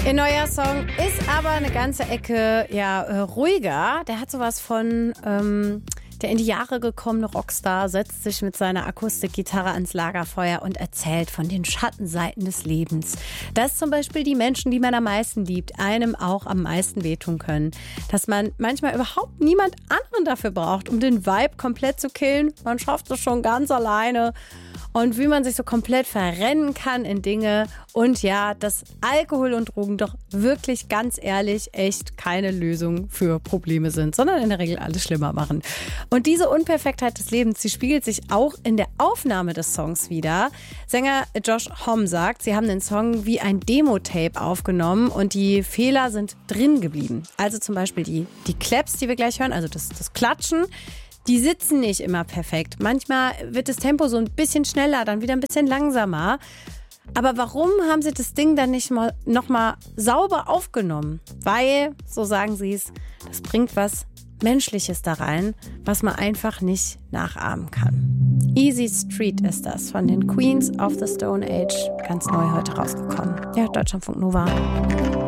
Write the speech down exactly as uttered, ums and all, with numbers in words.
Ihr neuer Song ist aber eine ganze Ecke ja, äh, ruhiger. Der hat sowas von ähm, der in die Jahre gekommene Rockstar setzt sich mit seiner Akustikgitarre ans Lagerfeuer und erzählt von den Schattenseiten des Lebens. Dass zum Beispiel die Menschen, die man am meisten liebt, einem auch am meisten wehtun können. Dass man manchmal überhaupt niemand anderen dafür braucht, um den Vibe komplett zu killen. Man schafft es schon ganz alleine. Und wie man sich so komplett verrennen kann in Dinge. Und ja, dass Alkohol und Drogen doch wirklich ganz ehrlich echt keine Lösung für Probleme sind, sondern in der Regel alles schlimmer machen. Und diese Unperfektheit des Lebens, die spiegelt sich auch in der Aufnahme des Songs wider. Sänger Josh Homme sagt, sie haben den Song wie ein Demo-Tape aufgenommen und die Fehler sind drin geblieben. Also zum Beispiel die, die Claps, die wir gleich hören, also das, das Klatschen. Die sitzen nicht immer perfekt. Manchmal wird das Tempo so ein bisschen schneller, dann wieder ein bisschen langsamer. Aber warum haben sie das Ding dann nicht mal noch mal sauber aufgenommen? Weil, so sagen sie es, das bringt was Menschliches da rein, was man einfach nicht nachahmen kann. Easy Street ist das von den Queens of the Stone Age. Ganz neu heute rausgekommen. Ja, Deutschlandfunk Nova.